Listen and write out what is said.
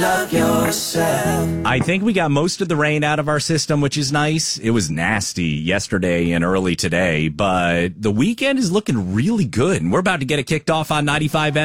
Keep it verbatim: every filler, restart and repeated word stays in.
love yourself. I think we got most of the rain out of our system, which is nice. It was nasty yesterday and early today, but the weekend is looking really good, and we're about to get it kicked off on ninety-five